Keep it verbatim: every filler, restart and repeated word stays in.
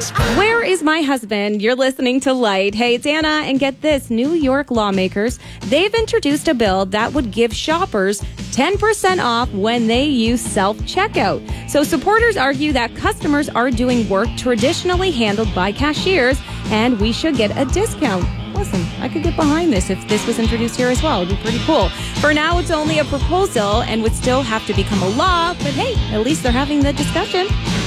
Where is my husband? You're listening to Light. Hey, it's Anna, and get this. New York lawmakers, they've introduced a bill that would give shoppers ten percent off when they use self-checkout. So supporters argue that customers are doing work traditionally handled by cashiers, and we should get a discount. Listen, I could get behind this if this was introduced here as well. It'd be pretty cool. For now, it's only a proposal and would still have to become a law, but hey, at least they're having the discussion.